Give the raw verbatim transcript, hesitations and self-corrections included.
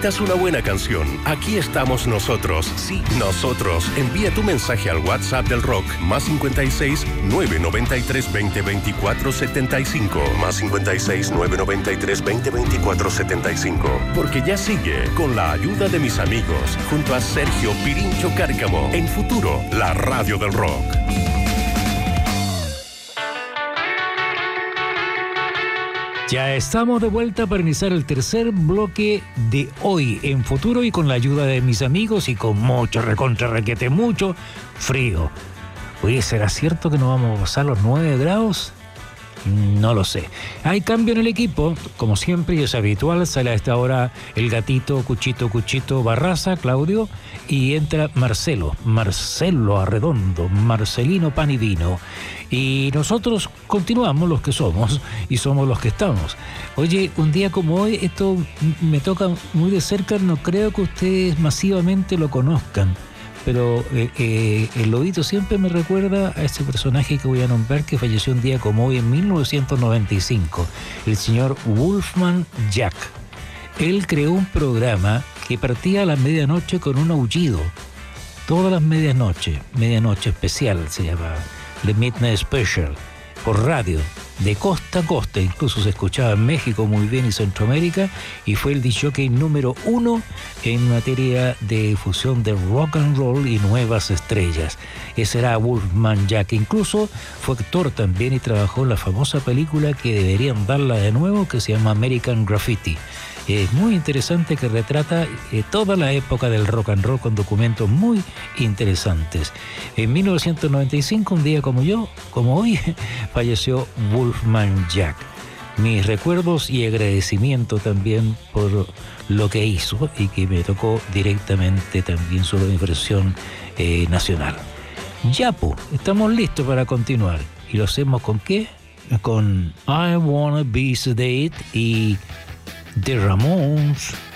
necesitas una buena canción, aquí estamos nosotros. Sí, nosotros. Envía tu mensaje al WhatsApp del rock, más cincuenta y seis, nueve noventa y tres, veinte, veinticuatro, setenta y cinco. Más cincuenta y seis, nueve noventa y tres, veinte, veinticuatro, setenta y cinco. Porque ya sigue, con la ayuda de mis amigos, junto a Sergio Pirincho Cárcamo, en Futuro, la radio del rock. Ya estamos de vuelta para iniciar el tercer bloque de hoy en Futuro y con la ayuda de mis amigos y con mucho recontra requete, mucho frío. Oye, ¿será cierto que nos vamos a pasar los nueve grados? No lo sé. Hay cambio en el equipo, como siempre y es habitual, sale a esta hora el gatito Cuchito Cuchito Barraza, Claudio, y entra Marcelo, Marcelo Arredondo, Marcelino Pan y Vino. Y nosotros continuamos los que somos y somos los que estamos. Oye, un día como hoy, esto me toca muy de cerca, no creo que ustedes masivamente lo conozcan. Pero eh, eh, el Lobito siempre me recuerda a ese personaje que voy a nombrar que falleció un día como hoy en mil novecientos noventa y cinco, el señor Wolfman Jack. Él creó un programa que partía a la medianoche con un aullido, todas las medianoche, medianoche especial se llamaba, The Midnight Special, por radio, de costa a costa, incluso se escuchaba en México muy bien y Centroamérica, y fue el disc jockey número uno en materia de difusión de rock and roll y nuevas estrellas. Ese era Wolfman Jack. Incluso fue actor también y trabajó en la famosa película que deberían darla de nuevo, que se llama American Graffiti. Es muy interesante, que retrata eh, toda la época del rock and roll con documentos muy interesantes. En mil novecientos noventa y cinco, un día como yo, como hoy, falleció Wolfman Jack. Mis recuerdos y agradecimiento también por lo que hizo y que me tocó directamente también su versión eh, nacional. Ya, pues, estamos listos para continuar. ¿Y lo hacemos con qué? Con I Wanna Be Sedate y The Ramones.